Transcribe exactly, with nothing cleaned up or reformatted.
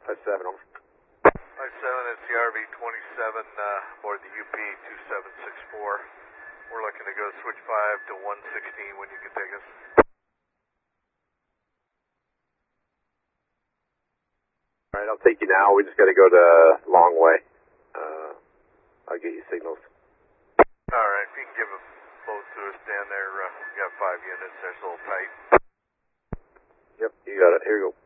five seven, over. five seven, it's the R V twenty-seven, uh, aboard the U P two seven six four. We're looking to go switch five to one sixteen when you can take us. All right, I'll take you now. We just got to go to Long Way. Uh, I'll get you signals. All right, if you can give them both to us down there, uh, we got five units, they're a little tight. Yep, you got it. Here you go.